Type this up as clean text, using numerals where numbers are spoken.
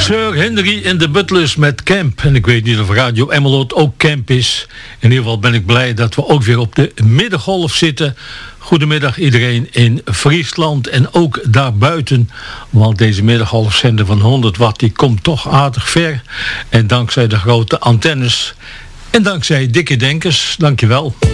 Sir Henry en de Butlers met Camp. En ik weet niet of Radio Emmeloord ook Camp is. In ieder geval ben ik blij dat we ook weer op de middengolf zitten. Goedemiddag iedereen in Friesland en ook daarbuiten. Want deze middengolfzender van 100 watt die komt toch aardig ver. En dankzij de grote antennes en dankzij dikke denkers, dankjewel.